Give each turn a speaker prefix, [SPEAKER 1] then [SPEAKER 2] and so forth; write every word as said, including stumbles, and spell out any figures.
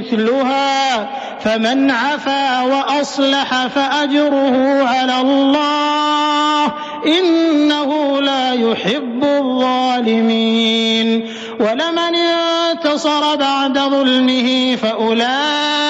[SPEAKER 1] مثلها فمن عفا وأصلح فأجره على الله إنه لا يحب الظالمين. ولمن انتصر بعد ظلمه فأولئك